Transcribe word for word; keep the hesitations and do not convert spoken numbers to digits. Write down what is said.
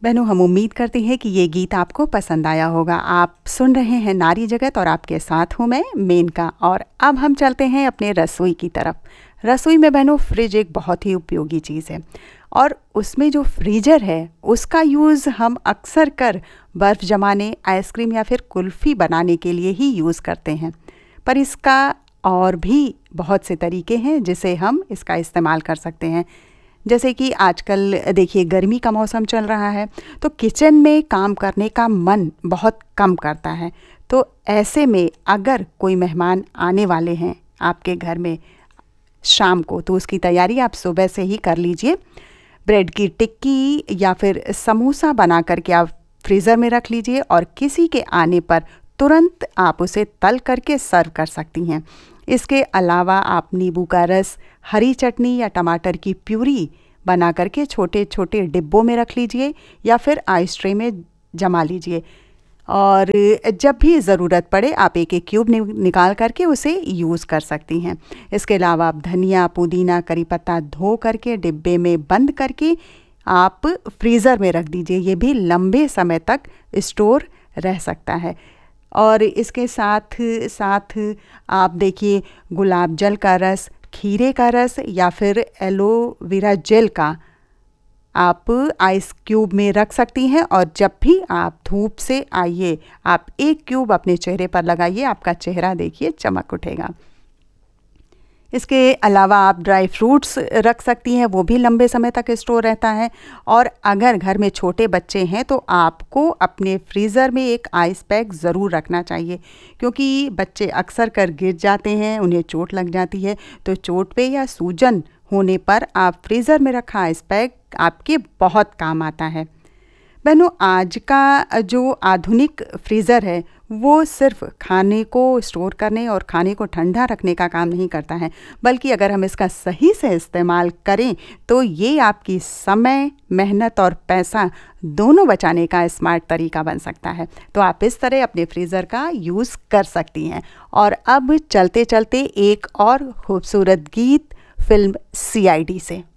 बहनों, हम उम्मीद करते हैं कि ये गीत आपको पसंद आया होगा। आप सुन रहे हैं नारी जगत और आपके साथ हूँ मैं मेनका। और अब हम चलते हैं अपने रसोई की तरफ। रसोई में बहनों फ्रिज एक बहुत ही उपयोगी चीज़ है और उसमें जो फ्रीजर है उसका यूज़ हम अक्सर कर बर्फ़ जमाने, आइसक्रीम या फिर कुल्फ़ी बनाने के लिए ही यूज़ करते हैं। पर इसका और भी बहुत से तरीके हैं जिसे हम इसका इस्तेमाल कर सकते हैं। जैसे कि आजकल देखिए गर्मी का मौसम चल रहा है तो किचन में काम करने का मन बहुत कम करता है। तो ऐसे में अगर कोई मेहमान आने वाले हैं आपके घर में शाम को, तो उसकी तैयारी आप सुबह से ही कर लीजिए। ब्रेड की टिक्की या फिर समोसा बना करके आप फ्रीज़र में रख लीजिए और किसी के आने पर तुरंत आप उसे तल करके सर्व कर सकती हैं। इसके अलावा आप नींबू का रस, हरी चटनी या टमाटर की प्यूरी बना करके छोटे छोटे डिब्बों में रख लीजिए या फिर आइस ट्रे में जमा लीजिए और जब भी ज़रूरत पड़े आप एक एक क्यूब निकाल करके उसे यूज़ कर सकती हैं। इसके अलावा आप धनिया, पुदीना, करी पत्ता धो करके डिब्बे में बंद करके आप फ्रीज़र में रख दीजिए। ये भी लंबे समय तक स्टोर रह सकता है। और इसके साथ साथ आप देखिए गुलाब जल का रस, खीरे का रस या फिर एलोवेरा जेल का आप आइस क्यूब में रख सकती हैं और जब भी आप धूप से आइए आप एक क्यूब अपने चेहरे पर लगाइए, आपका चेहरा देखिए चमक उठेगा। इसके अलावा आप ड्राई फ्रूट्स रख सकती हैं, वो भी लंबे समय तक स्टोर रहता है। और अगर घर में छोटे बच्चे हैं तो आपको अपने फ्रीज़र में एक आइस पैक ज़रूर रखना चाहिए, क्योंकि बच्चे अक्सर कर गिर जाते हैं, उन्हें चोट लग जाती है। तो चोट पे या सूजन होने पर आप फ्रीज़र में रखा आइस पैक आपके बहुत काम आता है। बहनों, आज का जो आधुनिक फ्रीज़र है वो सिर्फ खाने को स्टोर करने और खाने को ठंडा रखने का काम नहीं करता है, बल्कि अगर हम इसका सही से इस्तेमाल करें तो ये आपकी समय, मेहनत और पैसा दोनों बचाने का स्मार्ट तरीका बन सकता है। तो आप इस तरह अपने फ्रीज़र का यूज़ कर सकती हैं। और अब चलते चलते एक और खूबसूरत गीत फिल्म सी आई डी से।